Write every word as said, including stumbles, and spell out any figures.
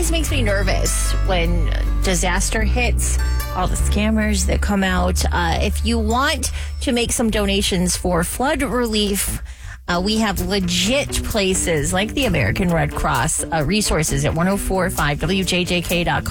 always makes me nervous when disaster hits, all the scammers that come out. Uh, if you want to make some donations for flood relief, uh, we have legit places like the American Red Cross uh, resources at ten forty-five W J J K dot com.